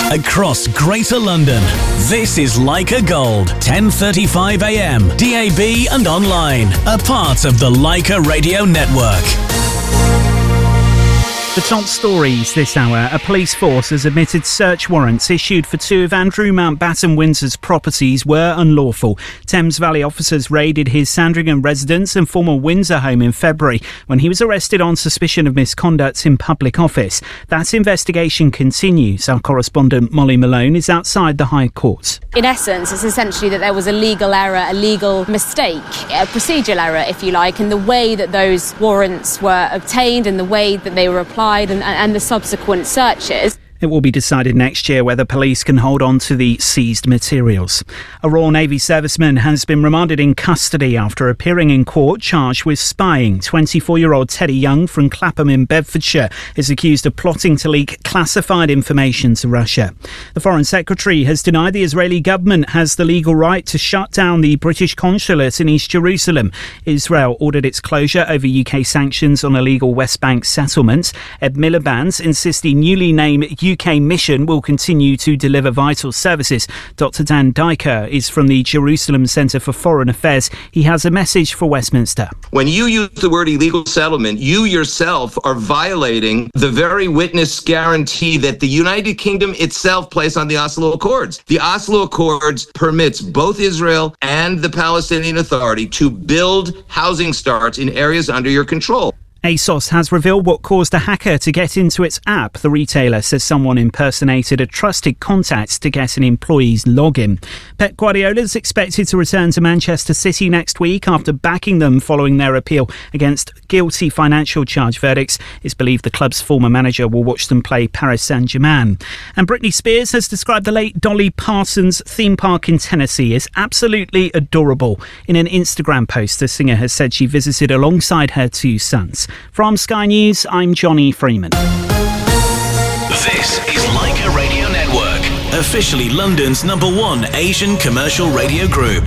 across Greater London. This is Leica Gold, 10:35 a.m, DAB and online, a part of the Leica Radio Network. The top stories this hour. A police force has admitted search warrants issued for two of Andrew Mountbatten Windsor's properties were unlawful. Thames Valley officers raided his Sandringham residence and former Windsor home in February when he was arrested on suspicion of misconduct in public office. That investigation continues. Our correspondent Molly Malone is outside the High Court. In essence, it's essentially that there was a legal error, a legal mistake, a procedural error, if you like, in the way that those warrants were obtained and the way that they were applied and the subsequent searches. It will be decided next year whether police can hold on to the seized materials. A Royal Navy serviceman has been remanded in custody after appearing in court charged with spying. 24-year-old Teddy Young from Clapham in Bedfordshire is accused of plotting to leak classified information to Russia. The Foreign Secretary has denied the Israeli government has the legal right to shut down the British consulate in East Jerusalem. Israel ordered its closure over UK sanctions on illegal West Bank settlements. Ed Miliband insists the newly named UK mission will continue to deliver vital services. Dr. Dan Diker is from the Jerusalem Centre for Foreign Affairs. He has a message for Westminster. When you use the word illegal settlement, you yourself are violating the very witness guarantee that the United Kingdom itself placed on the Oslo Accords. The Oslo Accords permits both Israel and the Palestinian Authority to build housing starts in areas under your control. ASOS has revealed what caused a hacker to get into its app. The retailer says someone impersonated a trusted contact to get an employee's login. Pep Guardiola is expected to return to Manchester City next week after backing them following their appeal against guilty financial charge verdicts. It's believed the club's former manager will watch them play Paris Saint-Germain. And Britney Spears has described the late Dolly Parton's theme park in Tennessee as absolutely adorable. In an Instagram post, the singer has said she visited alongside her two sons. From Sky News, I'm Johnny Freeman. This is Leica Radio Network, officially London's #1 Asian commercial radio group.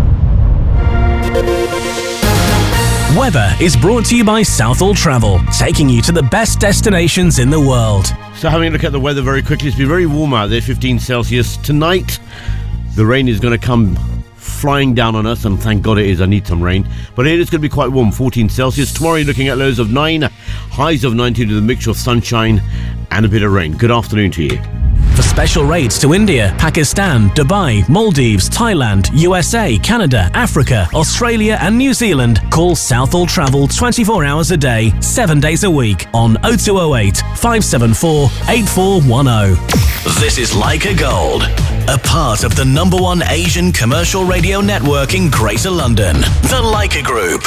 Weather is brought to you by Southall Travel, taking you to the best destinations in the world. So having a look at the weather very quickly, it's been very warm out there, 15 Celsius. Tonight, the rain is going to come flying down on us, and thank God it is. I need some rain, but it is going to be quite warm, 14 Celsius. Tomorrow you're looking at lows of 9, highs of 19 with a mixture of sunshine and a bit of rain. Good afternoon to you. For special rates to India, Pakistan, Dubai, Maldives, Thailand, USA, Canada, Africa, Australia and New Zealand, call Southall Travel 24 hours a day, 7 days a week on 0208 574 8410. This is Leica Gold, a part of the #1 Asian commercial radio network in Greater London, the Leica Group.